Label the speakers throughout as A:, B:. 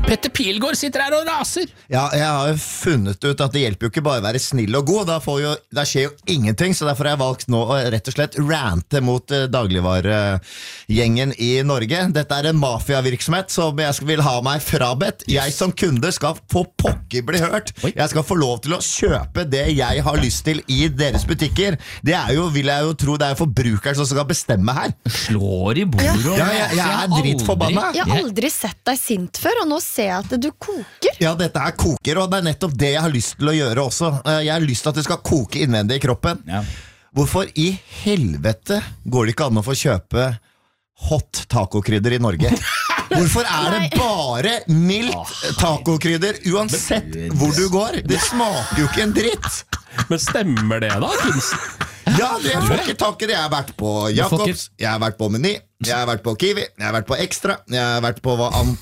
A: Petter Pilgaard sitter her og raser.
B: Ja, jeg har jo funnet ut at det hjelper jo ikke bare å være snill og god. Da skjer jo ingenting, så derfor har jeg valgt nå å rett og slett rante mot dagligvaregjengen i Norge. Dette en mafiavirksomhet som jeg vil ha meg frabedt. Jeg som kunde skal få pokker bli hørt. Jeg skal få lov til å kjøpe det jeg har lyst til i deres butikker. Det jo, vil jeg jo tro, det jo forbrukeren som skal bestemme her.
C: Slår i bordet.
B: Ja, jeg dritforbanna.
D: Jeg har aldri sett deg sint før, og nå ser jeg at du koker.
B: Ja, dette koker, og det nettopp det jeg har lyst til å gjøre også. Jeg har lyst til at det skal koke innvendig i kroppen. Ja. Hvorfor i helvete går det ikke an å få kjøpe hot tacokrydder i Norge? Hvorfor det bare mildt tacokrydder uansett hvor du går? Det smaker jo ikke en dritt.
A: Men stemmer det da, kunsten?
B: Ja, jeg får ikke tak i det. Jeg har vært på Jacobs, jeg har vært på Meny, jeg har vært på Kiwi, jeg har vært på Extra, jeg har vært på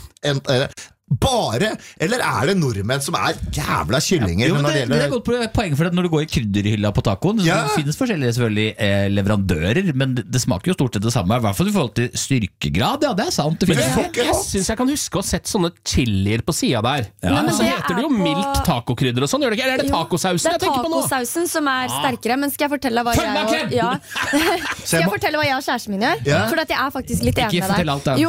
B: bare, eller det nordmenn som jævla kyllinger?
C: Jo, det et godt poeng for at når du går i krydderhylla på tacoen, så finnes forskjellige selvfølgelig leverandører, men det smaker jo stort sett det samme, i hvert fall i forhold til styrkegrad. Ja, det sant.
A: Men jeg synes jeg kan huske å ha sett sånne chilier på siden der. Men så heter det jo mildt tacokrydder og sånn, gjør det ikke? Det tacosausen jeg tenker på nå?
D: Det tacosausen som sterkere, men skal jeg fortelle hva Skal jeg fortelle hva jeg og kjæresten min gjør? For at jeg faktisk litt enig med deg.
C: Ikke fortell alt da.
D: Jo,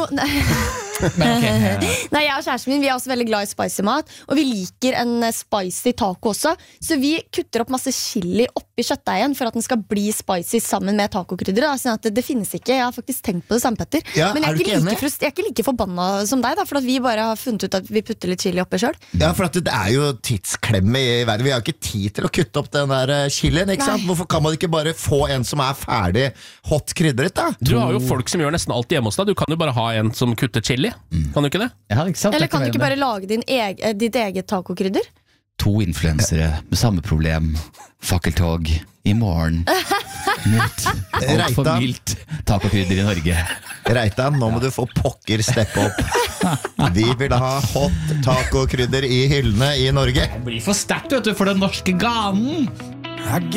D: Nei, jeg og kjæresten min, vi også veldig glad i spicy mat, og vi liker en spicy taco også, så vi kutter opp masse chili oppi kjøttdeigen for at den skal bli spicy sammen med tacokrydder, sånn at det finnes ikke. Jeg har faktisk tenkt på det samme, Petter. Men jeg er ikke like forbanna som deg da, for at vi bare har funnet ut at vi putter litt chili oppi selv.
B: Ja, for at det jo tidsklemme i verden. Vi har ikke tid til å kutte opp den der chilien, ikke sant? Hvorfor kan man ikke bare få en som ferdig hot krydret da?
A: Du har jo folk som gjør nesten alt hjemme hos deg. Du kan jo bare ha en som kutter chili. Kan du ikke det?
C: Ja, ikke sant?
D: Eller kan du ikke bare lage ditt eget tacokrydder? 2
C: influensere med samme problem. Fakkeltog i morgen mot alt for mildt tacokrydder i Norge.
B: Reitan, nå må du få pokker steppe opp. Vi vil ha hot tacokrydder i hyllene i Norge.
C: Det blir for sterkt, vet du, for den norske ganen.